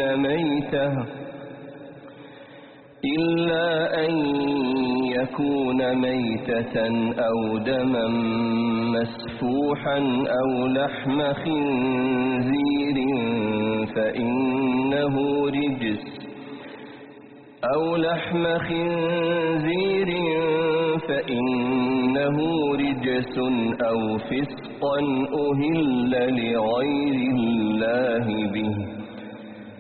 أن يكون ميتة أو دما مسفوحا أو لحم خنزير فإنه رجس أو فسقا أهل لغير الله به